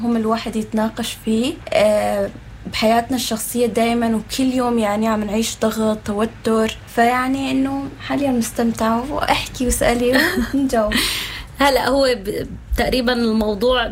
هم الواحد يتناقش فيه بحياتنا الشخصية دايما وكل يوم، يعني عم نعيش ضغط توتر، فيعني إنه حاليا مستمتع وأحكي وسألي ونجاوب. هلأ هو تقريبا الموضوع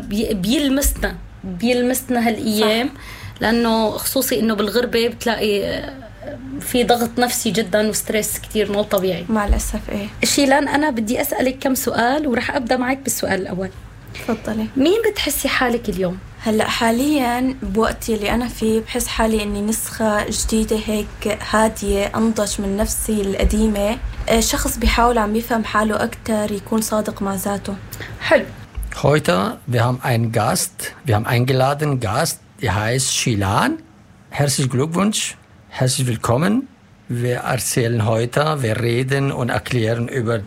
بيلمسنا هالأيام، صح. لأنه خصوصي إنه بالغربة بتلاقي في ضغط نفسي جدا وستريس كتير مو طبيعي مع الأسف. شيلان، أنا بدي أسألك كم سؤال ورح أبدأ معك بالسؤال الأول. تفضلي. مين بتحسي حالك اليوم؟ هلأ حاليا بوقتي اللي أنا فيه بحس حالي إني نسخة جديدة هيك هادية أنضج من نفسي القديمة، شخص بيحاول عم يفهم حاله أكتر، يكون صادق مع ذاته. حلو. Heute, wir haben einen Gast, wir haben eingeladen Gast, der heißt Shilan. Herzlichen Glückwunsch, herzlich willkommen. Wir erzählen heute, wir reden und erklären über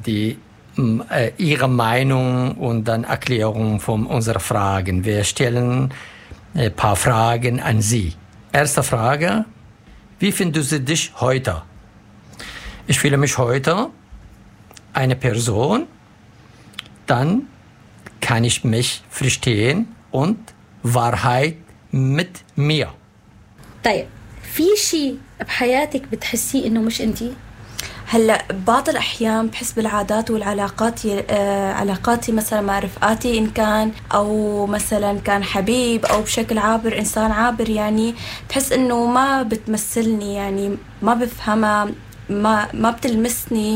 Ihre Meinung und dann Erklärung von unseren Fragen. Wir stellen ein paar Fragen an Sie. Erste Frage, wie findest du dich heute? Ich fühle mich heute eine Person, dann kann ich mich verstehen und Wahrheit mit mir. طيب، في شيء بحياتك بتحسيه إنه مش أنتي؟ هلا بعض الأحيان بحس بالعادات والعلاقات، علاقاتي مثلا مع رفقاتي إن كان، أو مثلا كان حبيب أو بشكل عابر إنسان عابر، يعني بحس إنه ما بتمثلني، يعني ما بفهمها، ما بتلمسني.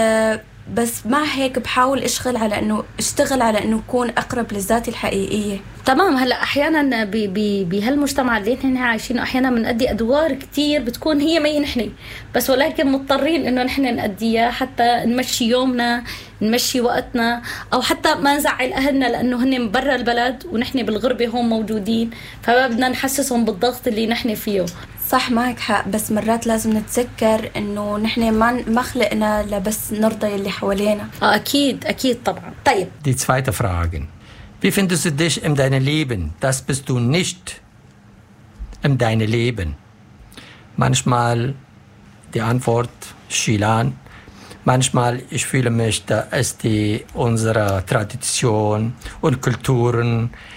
بس مع هيك بحاول اشتغل على انه اكون اقرب لذاتي الحقيقيه. تمام. هلا احيانا بهالمجتمع اللي نحن عايشينه احيانا بنأدي ادوار كتير بتكون هي ما نحن، بس ولكن مضطرين انه نحن نأديها حتى نمشي يومنا، نمشي وقتنا، او حتى ما نزعل اهلنا لانه هن برا البلد ونحن بالغربه هون موجودين، فما بدنا نحسسهم بالضغط اللي نحن فيه. صح، معك حق، بس مرات لازم نتذكر انه نحن ما خلقنا لبس نرضي اللي حوالينا. اكيد طبعا. طيب. Die zweite Frage. Wie findest du dich in deinem Leben? Das bist du nicht in deinem Leben. Manchmal die Antwort Shilan. Manchmal ich fühle mich, da ist unsere Tradition und Kulturen,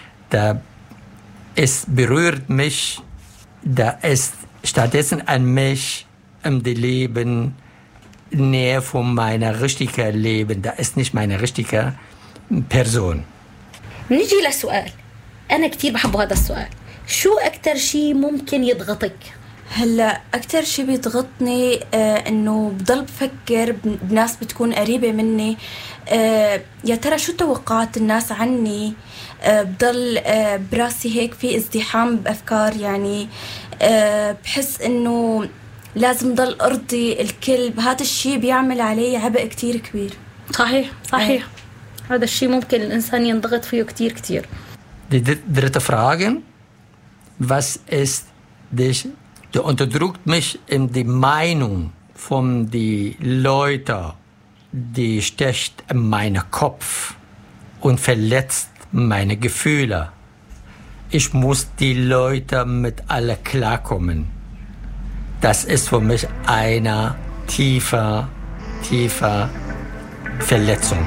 es berührt mich, da ist stattdessen an mich im Leben näher von meiner richtigen Leben. Da ist nicht meine richtige Person. نيجي لسؤال أنا كتير بحب هذا السؤال، شو أكتر شيء ممكن يضغطك؟ هلا أكتر شيء بيضغطني إنه بضل بفكر بناس بتكون قريبة مني، يا ترى شو توقعات الناس عني، بضل براسي هيك في ازدحام بأفكار، يعني بحس إنه لازم ضل أرضي الكل. هذا الشيء بيعمل علي عبء كتير كبير. صحيح. هذا الشيء ممكن الإنسان ينضغط فيه كتير. Die dritte Frage, was ist dich, du unterdrückt mich in die Meinung von die Leute, die sticht in meinen Kopf und verletzt meine Gefühle. Ich muss die Leute mit alle klarkommen. Das ist für mich eine tiefe Verletzung.